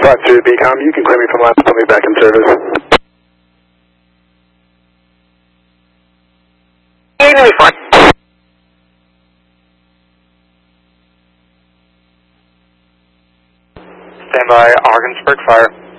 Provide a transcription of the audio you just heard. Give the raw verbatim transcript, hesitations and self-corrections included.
five two B COM, you can clear me from last, put me back in service. Stand by, Ogdensburg Fire.